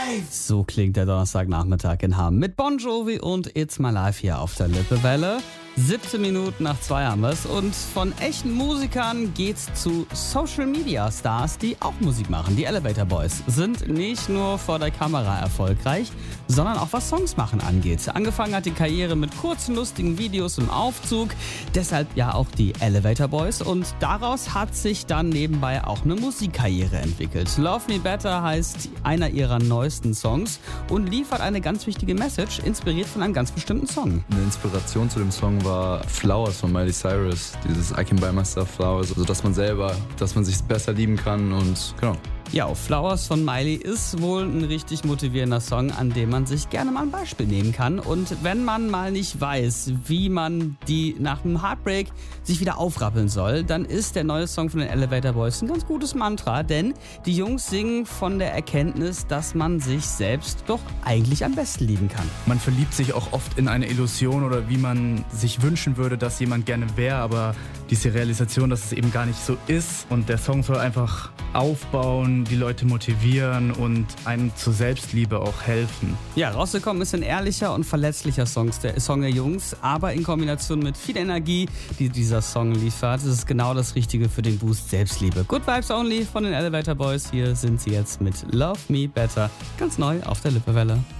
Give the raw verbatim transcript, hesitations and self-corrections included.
So klingt der Donnerstagnachmittag in Hamm mit Bon Jovi und It's My Life hier auf der Lippewelle. siebzehn Minuten nach zwei haben wir's und von echten Musikern geht's zu Social Media Stars, die auch Musik machen. Die Elevator Boys sind nicht nur vor der Kamera erfolgreich, sondern auch was Songs machen angeht. Angefangen hat die Karriere mit kurzen, lustigen Videos im Aufzug, deshalb ja auch die Elevator Boys und daraus hat sich dann nebenbei auch eine Musikkarriere entwickelt. Love Me Better heißt einer ihrer neuesten Songs und liefert eine ganz wichtige Message, inspiriert von einem ganz bestimmten Song. Eine Inspiration zu dem Song war Flowers von Miley Cyrus, dieses I can buy myself flowers, also dass man selber, dass man sich besser lieben kann und genau. Ja, Flowers von Miley ist wohl ein richtig motivierender Song, an dem man sich gerne mal ein Beispiel nehmen kann. Und wenn man mal nicht weiß, wie man die nach einem Heartbreak sich wieder aufrappeln soll, dann ist der neue Song von den Elevator Boys ein ganz gutes Mantra, denn die Jungs singen von der Erkenntnis, dass man sich selbst doch eigentlich am besten lieben kann. Man verliebt sich auch oft in eine Illusion oder wie man sich wünschen würde, dass jemand gerne wäre, aber diese Realisation, dass es eben gar nicht so ist und der Song soll einfach aufbauen, die Leute motivieren und einem zur Selbstliebe auch helfen. Ja, rausgekommen ist ein ehrlicher und verletzlicher Songs, der Song der Jungs, aber in Kombination mit viel Energie, die dieser Song liefert, ist es genau das Richtige für den Boost Selbstliebe. Good Vibes Only von den Elevator Boys, hier sind sie jetzt mit Love Me Better, ganz neu auf der Lippewelle.